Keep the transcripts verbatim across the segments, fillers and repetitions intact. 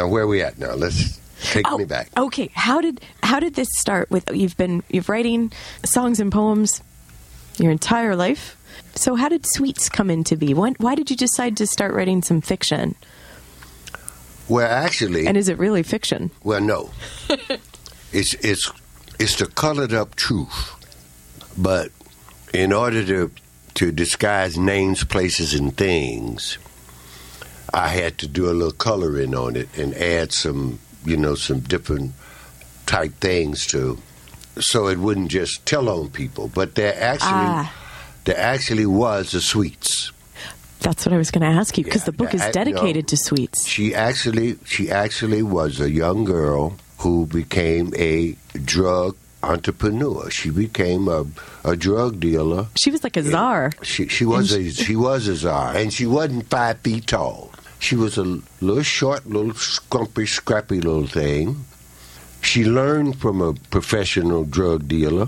Now, where are we at now? Let's take oh, me back. Okay, how did how did this start? With you've been you've writing songs and poems your entire life. So how did Sweets come into be? When, why did you decide to start writing some fiction? Well, actually, and is it really fiction? Well, no. it's it's it's the colored up truth. But in order to to disguise names, places, and things, I had to do a little coloring on it and add some, you know, some different type things to, so it wouldn't just tell on people. But there actually, ah. there actually was a Sweets. That's what I was going to ask you, because yeah, the book is dedicated no, to Sweets. She actually, she actually was a young girl who became a drug entrepreneur. She became a, a drug dealer. She was like a czar. She she was a she was a czar, and she wasn't five feet tall. She was a little short, little scrumpy, scrappy little thing. She learned from a professional drug dealer,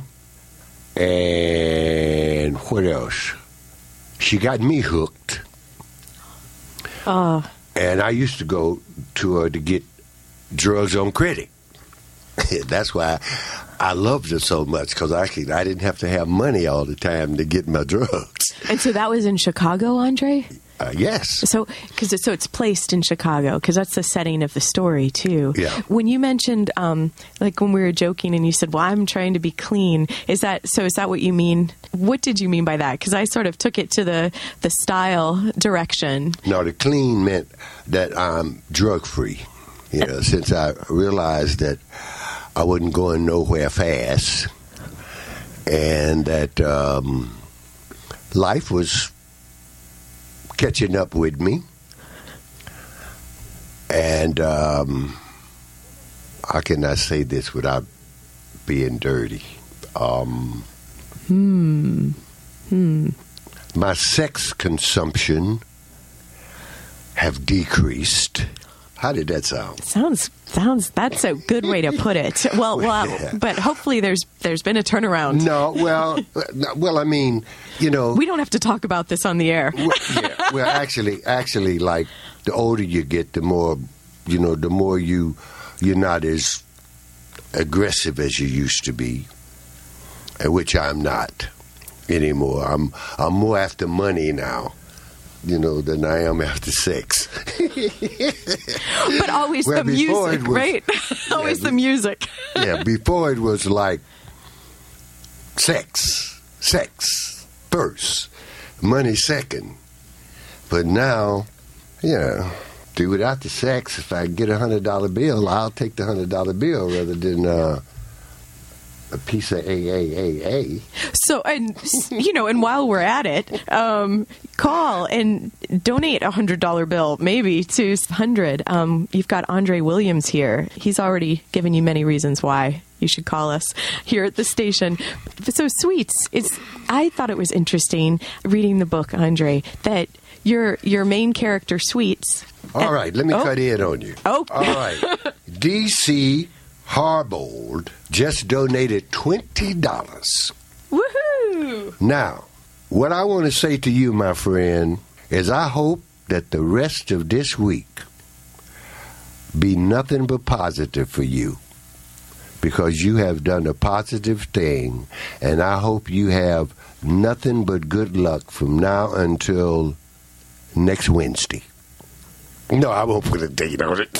and what else? She got me hooked. Oh. And I used to go to her to get drugs on credit. That's why I loved her so much, because actually I didn't have to have money all the time to get my drugs. And so that was in Chicago, Andre? Uh, yes. So, cause it, so it's placed in Chicago, because that's the setting of the story, too. Yeah. When you mentioned, um, like when we were joking and you said, well, I'm trying to be clean, is that, so is that what you mean? What did you mean by that? Because I sort of took it to the, the style direction. No, the clean meant that I'm drug-free. You know, since I realized that I wasn't going nowhere fast, and that um, life was catching up with me, and um, how can I say this without being dirty? Um, hmm. Hmm. My sex consumption have decreased. How did that sound? Sounds sounds. That's a good way to put it. Well, well, yeah. But hopefully there's there's been a turnaround. No, well, well, I mean, you know, we don't have to talk about this on the air. well, yeah, well, actually, actually, like the older you get, the more, you know, the more you you're not as aggressive as you used to be, which I'm not anymore. I'm I'm more after money now, you know, than I am after sex. But always well, the music, was, right? Yeah, always the music. Yeah, before it was like sex, sex first, money second. But now, yeah, do without the sex. If I get a hundred dollar bill, I'll take the hundred dollar bill rather than uh, a piece of A A A A. So, and you know, and while we're at it, um, call and donate a hundred dollar bill, maybe to hundred. Um, you've got Andre Williams here. He's already given you many reasons why you should call us here at the station. So, Sweets, it's. I thought it was interesting reading the book, Andre, that your your main character, Sweets. All right, let me oh. cut in on you. Oh, all right, D C Harbold just donated twenty dollars. Woohoo! Now, what I want to say to you, my friend, is I hope that the rest of this week be nothing but positive for you, because you have done a positive thing, and I hope you have nothing but good luck from now until next Wednesday. No, I won't put a date on it.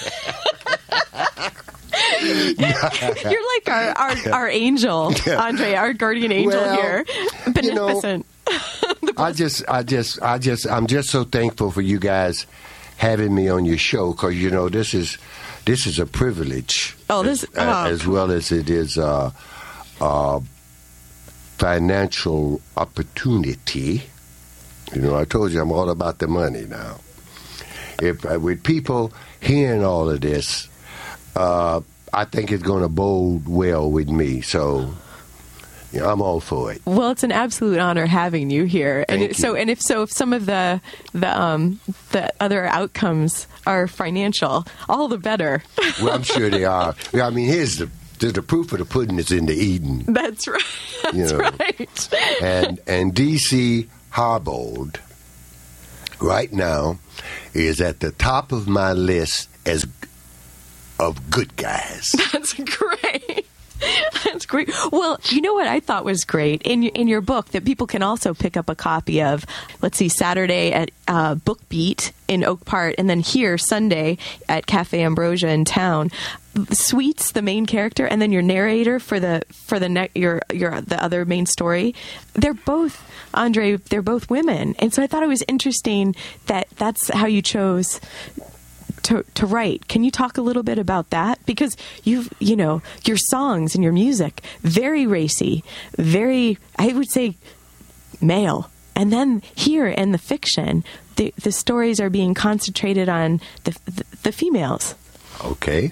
You're like our, our, our angel, Andre, our guardian angel well, here. Beneficent. You know, I just, I just, I just, I'm just so thankful for you guys having me on your show, because you know this is, this is a privilege. Oh, this as, oh. as well as it is a, a financial opportunity. You know, I told you I'm all about the money now. If uh, with people hearing all of this, uh, I think it's going to bode well with me. So, you know, I'm all for it. Well, it's an absolute honor having you here. Thank and it, you. so, and if so, if some of the the um the other outcomes are financial, all the better. Well, I'm sure they are. I mean, here's the the, the proof of the pudding is in the eating. That's right. That's you know. right. And and D C Harbold right now is at the top of my list as of good guys. That's great. That's great. Well, you know what I thought was great in your, in your book that people can also pick up a copy of. Let's see, Saturday at uh, Book Beat in Oak Park, and then here Sunday at Cafe Ambrosia in town. Sweets, the main character, and then your narrator for the for the ne- your your the other main story. They're both Andre. They're both women, and so I thought it was interesting that that's how you chose To, to write. Can you talk a little bit about that? Because you've, you know, your songs and your music, very racy, very, I would say, male. And then here in the fiction, the, the stories are being concentrated on the, the, the females. Okay.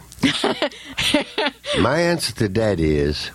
My answer to that is,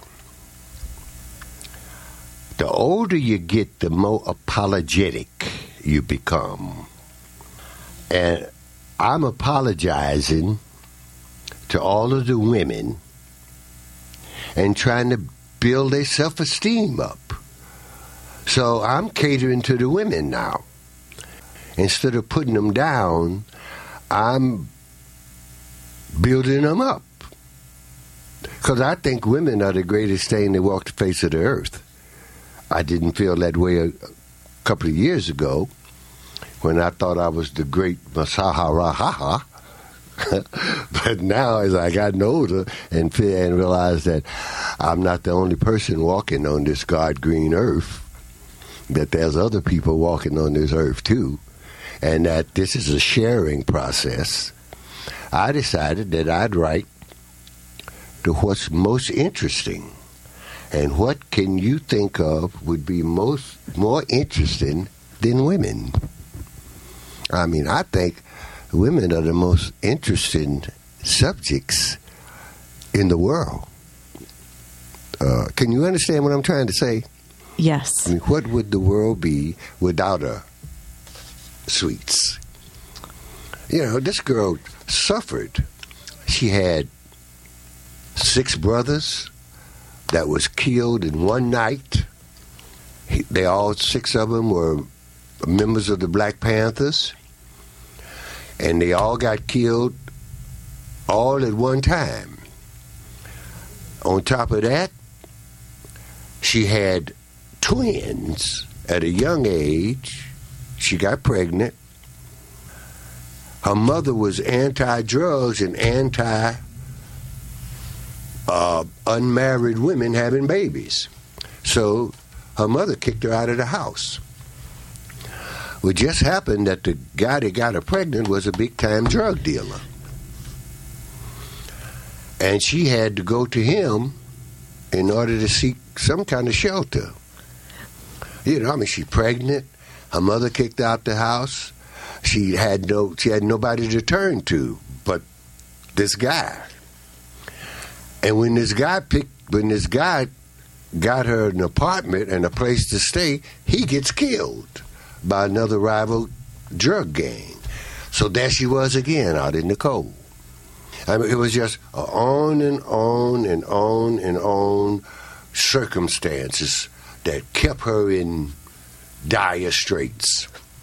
the older you get, the more apologetic you become. And I'm apologizing to all of the women and trying to build their self-esteem up. So I'm catering to the women now. Instead of putting them down, I'm building them up. Because I think women are the greatest thing that walk the face of the earth. I didn't feel that way a couple of years ago, when I thought I was the great Masaharahaha. But now, as I gotten older and, and realized that I'm not the only person walking on this God green earth, that there's other people walking on this earth too, and that this is a sharing process, I decided that I'd write to what's most interesting. And what can you think of would be most more interesting than women? I mean, I think women are the most interesting subjects in the world. Uh, can you understand what I'm trying to say? Yes. I mean, what would the world be without her Sweets? You know, this girl suffered. She had six brothers that was killed in one night. He, they all six of them were members of the Black Panthers, and they all got killed all at one time. On top of that, she had twins at a young age. She got pregnant. Her mother was anti-drugs and anti uh, unmarried women having babies. So her mother kicked her out of the house. It just happened that the guy that got her pregnant was a big-time drug dealer. And she had to go to him in order to seek some kind of shelter. You know, I mean, she's pregnant. Her mother kicked out the house. She had no, she had nobody to turn to but this guy. And when this guy picked, when this guy got her an apartment and a place to stay, he gets killed by another rival drug gang. So there she was again, out in the cold. I mean, it was just on and on and on and on circumstances that kept her in dire straits.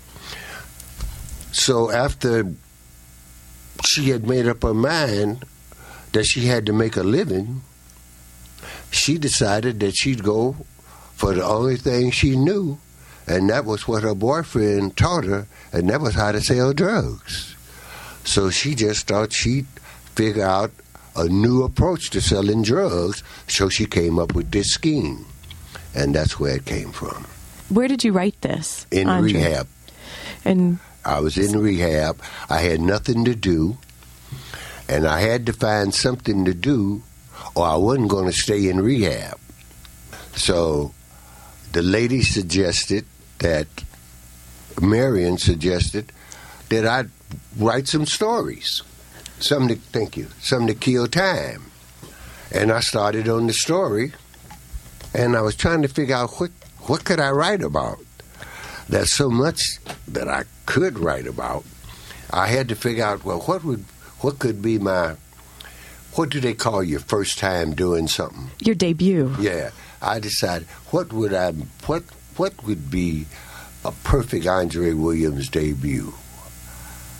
So after she had made up her mind that she had to make a living, she decided that she'd go for the only thing she knew, and that was what her boyfriend taught her, and that was how to sell drugs. So she just thought she'd figure out a new approach to selling drugs, so she came up with this scheme. And that's where it came from. Where did you write this? In Andre? rehab. And I was in rehab. I had nothing to do, and I had to find something to do, or I wasn't going to stay in rehab. So the lady suggested that, Marion suggested, that I'd write some stories. Something to, thank you, something to kill time. And I started on the story, and I was trying to figure out what, what could I write about. There's so much that I could write about. I had to figure out, well, what would, what could be my, what do they call your first time doing something? Your debut. Yeah. I decided, what would I, what, what would be a perfect Andre Williams debut?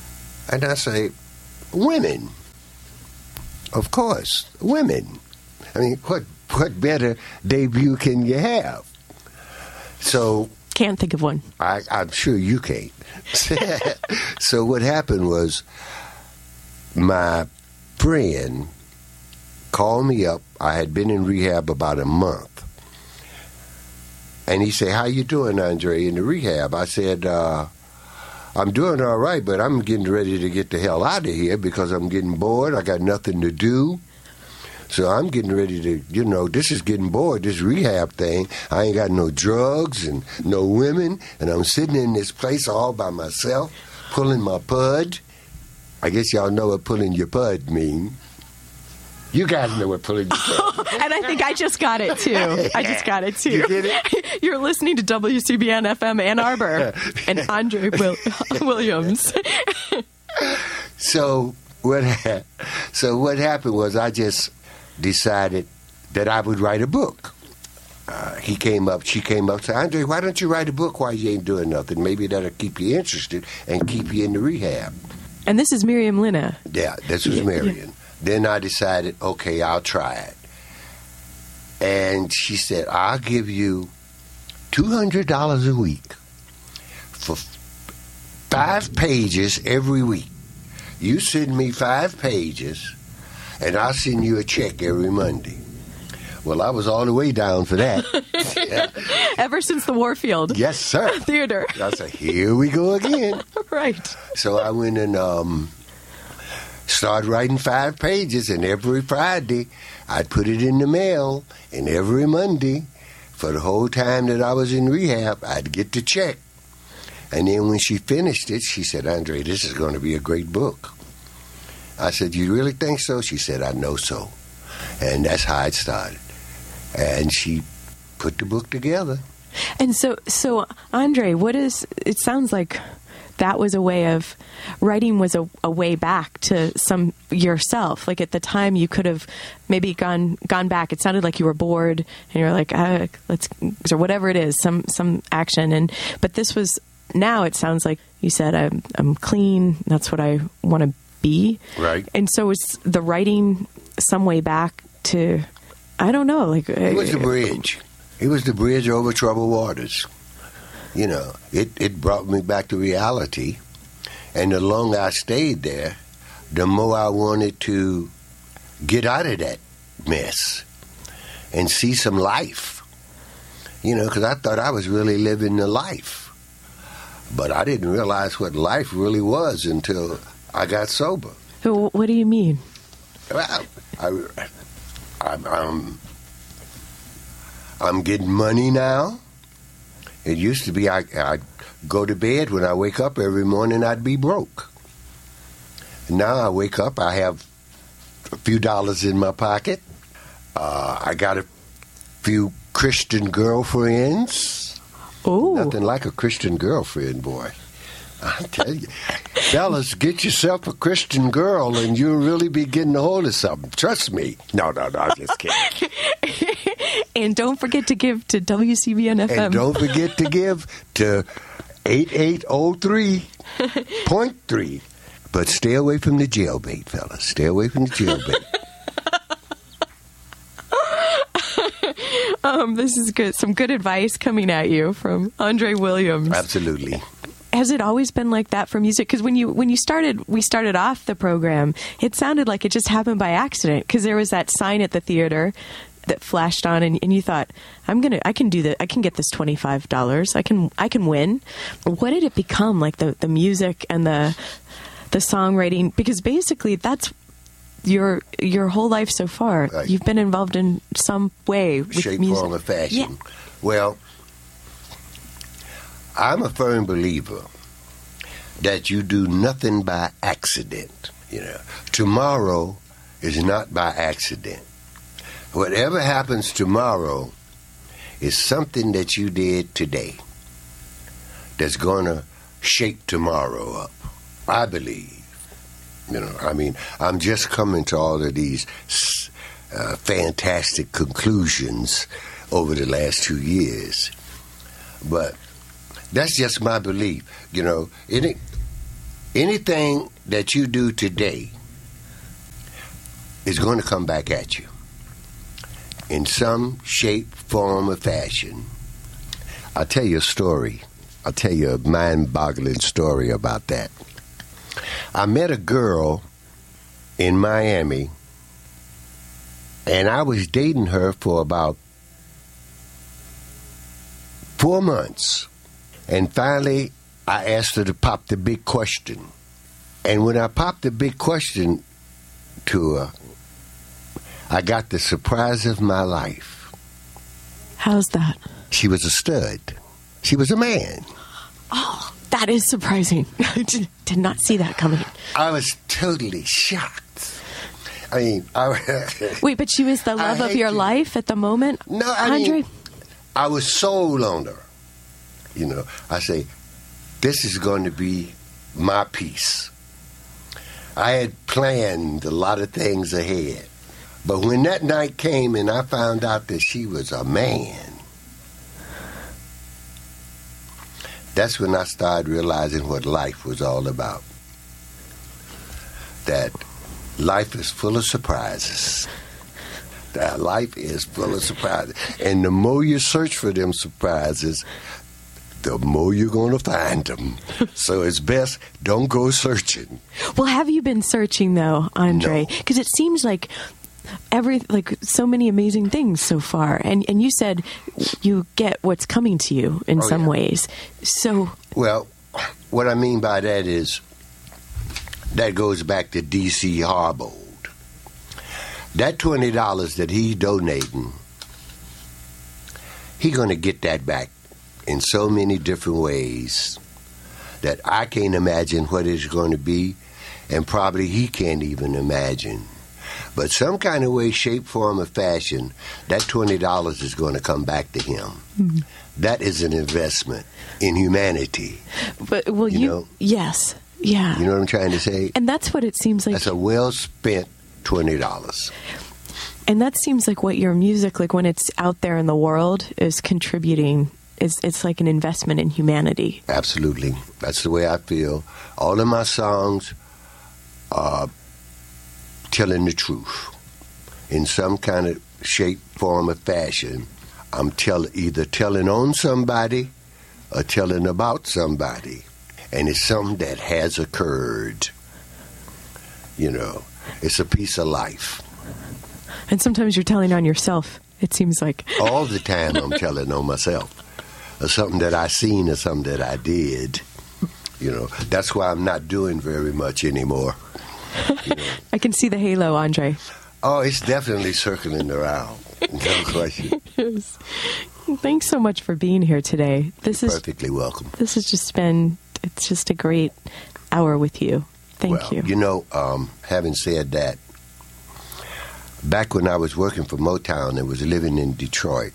And I say, women. Of course, women. I mean, what what better debut can you have? So can't think of one. I, I'm sure you can't. So what happened was my friend called me up. I had been in rehab about a month. And he said, how you doing, Andre, in the rehab? I said, uh, I'm doing all right, but I'm getting ready to get the hell out of here because I'm getting bored. I got nothing to do. So I'm getting ready to, you know, this is getting bored, this rehab thing. I ain't got no drugs and no women, and I'm sitting in this place all by myself, pulling my pud. I guess y'all know what pulling your pud means. You guys know what pulling your pud means. And I think I just got it, too. I just got it, too. You get it? You're listening to W C B N F M Ann Arbor and Andre Will- Williams. So what, ha- so what happened was I just decided that I would write a book. Uh, he came up, she came up, said, Andre, why don't you write a book while you ain't doing nothing? Maybe that'll keep you interested and keep you in the rehab. And this is Miriam Lina. Yeah, this was Yeah, Marion. yeah. Then I decided, okay, I'll try it. And she said, I'll give you two hundred dollars a week for five pages every week. You send me five pages, and I'll send you a check every Monday. Well, I was all the way down for that. Yeah. Ever since the Warfield Yes, sir. Theater. I said, here we go again. Right. So I went and um, started writing five pages, and every Friday I'd put it in the mail, and every Monday, for the whole time that I was in rehab, I'd get the check. And then when she finished it, she said, Andre, this is going to be a great book. I said, you really think so? She said, I know so. And that's how it started. And she put the book together. And so, so Andre, what is, it sounds like that was a way of, writing was a, a way back to some yourself. Like at the time you could have maybe gone gone back. It sounded like you were bored and you're like, ah, let's, or whatever it is, some some action. And but this was, now it sounds like you said, I'm, I'm clean. That's what I want to be. Right. And so is the writing some way back to, I don't know. Like It was the bridge. It was the bridge over troubled waters. You know, it, it brought me back to reality. And the longer I stayed there, the more I wanted to get out of that mess and see some life. You know, because I thought I was really living the life. But I didn't realize what life really was until I got sober. So what do you mean? Well, I, I'm, I'm, I'm getting money now. It used to be I, I'd go to bed. When I wake up every morning, I'd be broke. Now I wake up, I have a few dollars in my pocket. Uh, I got a few Christian girlfriends. Oh, Nothing like a Christian girlfriend, boy. I tell you, fellas, get yourself a Christian girl and you'll really be getting a hold of something. Trust me. No, no, no, I'm just kidding. and don't forget to give to W C B N F M. And don't forget to give to eighty-eight oh three point three. But stay away from the jailbait, fellas. Stay away from the jailbait. um, this is good. Some good advice coming at you from Andre Williams. Absolutely. Has it always been like that for music? Because when you when you started, we started off the program, it sounded like it just happened by accident. Because there was that sign at the theater that flashed on, and, and you thought, "I'm gonna, I can do that. I can get this twenty-five dollars. I can, I can win." What did it become? Like the the music and the the songwriting? Because basically, that's your your whole life so far. Right. You've been involved in some way with Shape, music. form, or fashion. Yeah. Well, I'm a firm believer that you do nothing by accident. You know, tomorrow is not by accident. Whatever happens tomorrow is something that you did today that's going to shape tomorrow up. I believe. You know, I mean, I'm just coming to all of these uh, fantastic conclusions over the last two years. But that's just my belief. You know, it ain't, anything that you do today is going to come back at you in some shape, form, or fashion. I'll tell you a story. I'll tell you a mind-boggling story about that. I met a girl in Miami, and I was dating her for about four months. And finally, I asked her to pop the big question. And when I popped the big question to her, I got the surprise of my life. How's that? She was a stud. She was a man. Oh, that is surprising. I did did not see that coming. I was totally shocked. I mean, I, wait, but she was the love of your you. life at the moment? No, I Andre? mean, I was sold on her. You know, I say, this is going to be my piece. I had planned a lot of things ahead. But when that night came and I found out that she was a man, that's when I started realizing what life was all about. That life is full of surprises. That life is full of surprises. And the more you search for them surprises, the more you're going to find them. So it's best, don't go searching. Well, have you been searching, though, Andre? Because no. it seems like every like so many amazing things so far. And and you said you get what's coming to you in oh, some yeah. ways. So Well, what I mean by that is that goes back to D C Harbold. That twenty dollars that he's donating, he's going to get that back in so many different ways that I can't imagine what it's going to be, and probably he can't even imagine. But some kind of way, shape, form, or fashion, that twenty dollars is going to come back to him. Mm-hmm. That is an investment in humanity. But, well, you, you know? Yes, yeah. You know what I'm trying to say? And that's what it seems like. That's a well-spent twenty dollars. And that seems like what your music, like when it's out there in the world, is contributing. It's, it's like an investment in humanity. Absolutely. That's the way I feel. All of my songs are telling the truth. In some kind of shape, form, or fashion, I'm tell, either telling on somebody or telling about somebody. And it's something that has occurred. You know, it's a piece of life. And sometimes you're telling on yourself, it seems like. All the time I'm telling on myself. Or something that I seen or something that I did. You know, that's why I'm not doing very much anymore. You know. I can see the halo, Andre. Oh, it's definitely circling around. No question. Yes. Thanks so much for being here today. This You're is perfectly welcome. This has just been, it's just a great hour with you. Thank well, you. You know, um, having said that, back when I was working for Motown and was living in Detroit,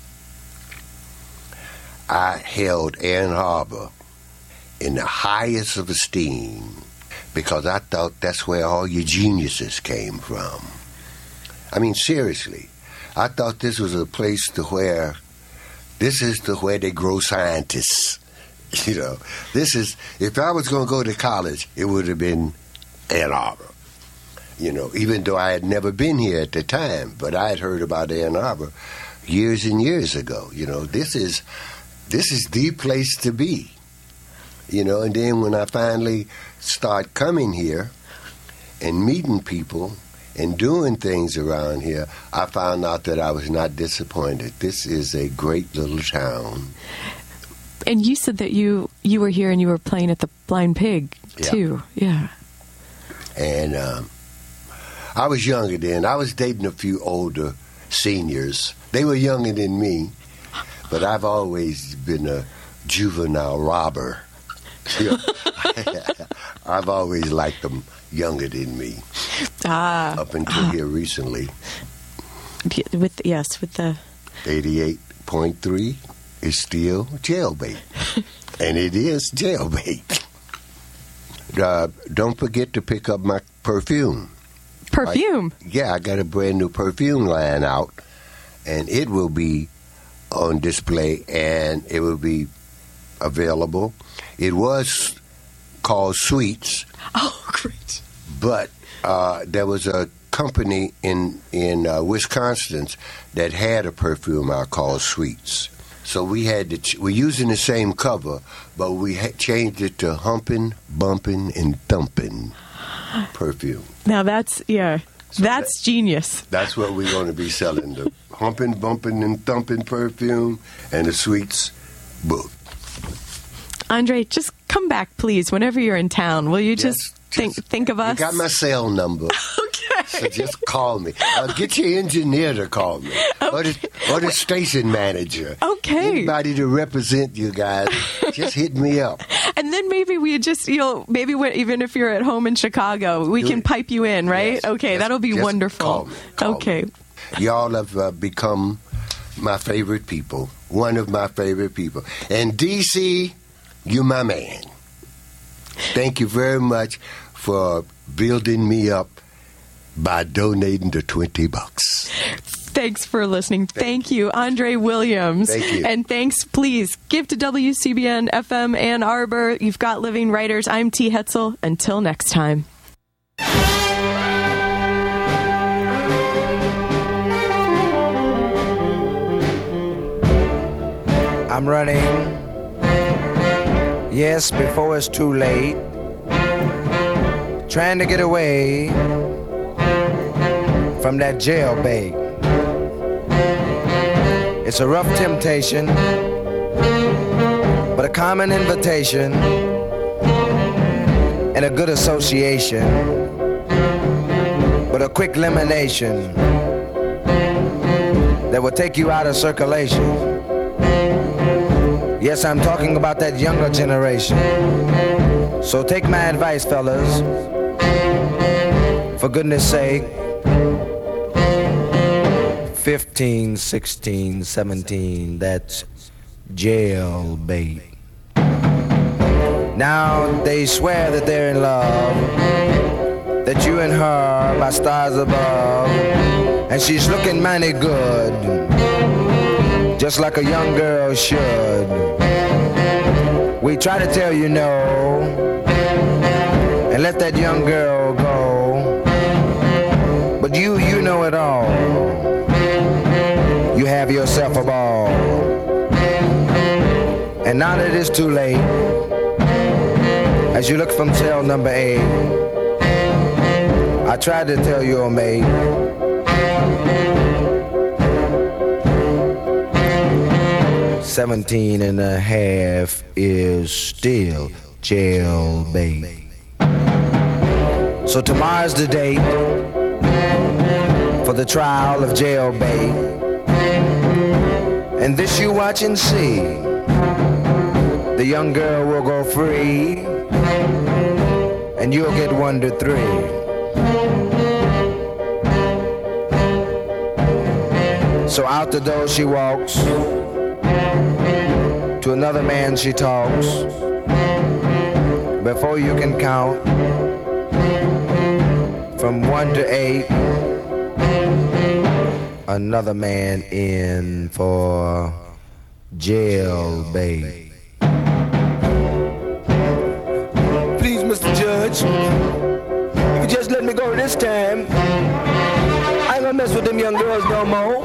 I held Ann Arbor in the highest of esteem because I thought that's where all your geniuses came from. I mean, seriously, I thought this was a place to where, this is to where they grow scientists. You know, this is, if I was going to go to college, it would have been Ann Arbor. You know, even though I had never been here at the time, but I had heard about Ann Arbor years and years ago. You know, this is, this is the place to be. You know, and then when I finally start coming here and meeting people and doing things around here, I found out that I was not disappointed. This is a great little town. And you said that you, you were here and you were playing at the Blind Pig, yeah. too. Yeah. And um, I was younger then. I was dating a few older seniors. They were younger than me, but I've always been a juvenile robber. You know, I've always liked them younger than me. Ah. Up until ah. here recently. With yes, with the eighty-eight point three is still jailbait. And it is jailbait. Uh, don't forget to pick up my perfume. Perfume? I, yeah, I got a brand new perfume line out, and it will be on display, and it will be available. It was called Sweets. Oh, great. But uh, there was a company in in uh, Wisconsin that had a perfume out called Sweets. So we had to ch- we're using the same cover, but we ha- changed it to Humpin', Bumpin', and Thumpin' perfume. Now that's yeah, So that's that- genius. That's what we're going to be selling: the Humpin', Bumpin', and Thumpin' perfume and the Sweets book. Andre, just come back, please, whenever you're in town. Will you Yes, just think just- think of us? You got my cell number. Okay. So just call me. Uh, get your engineer to call me. Or, the, or the station manager. Okay. Anybody to represent you guys, just hit me up. And then maybe we just, you know, maybe when, even if you're at home in Chicago, we Do can it. pipe you in, right? Yes. Okay, Just- that'll be just wonderful. call me. Call okay. me. Y'all have uh, become my favorite people. One of my favorite people. And D C, you my man. Thank you very much for building me up by donating the twenty bucks. Thanks for listening. Thank you, Andre Williams. Thank you. And thanks, please, give to W C B N F M Ann Arbor. You've got Living Writers. I'm T. Hetzel. Until next time. I'm running, yes, before it's too late, trying to get away from that jailbait. It's a rough temptation, but a common invitation and a good association, but a quick elimination that will take you out of circulation. Yes, I'm talking about that younger generation. So take my advice, fellas. For goodness sake. fifteen, sixteen, seventeen, that's jailbait. Now they swear that they're in love, that you and her by stars above, and she's looking mighty good, just like a young girl should. We try to tell you no, and let that young girl go, but you, you know it all. You have yourself a ball. And now that it's too late, as you look from cell number eight, I tried to tell your mate, seventeen and a half is still jailbait. So tomorrow's the date for the trial of jailbait. And this you watch and see. The young girl will go free, and you'll get one to three. So out the door she walks, to another man she talks. Before you can count from one to eight, another man in for jailbait. Please, Mister Judge, you could just let me go this time. I ain't gonna mess with them young girls no more.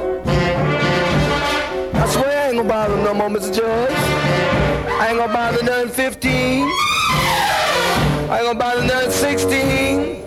I swear I ain't gonna bother them no more, Mister Judge. I ain't gonna bother none fifteen. I ain't gonna bother none sixteen.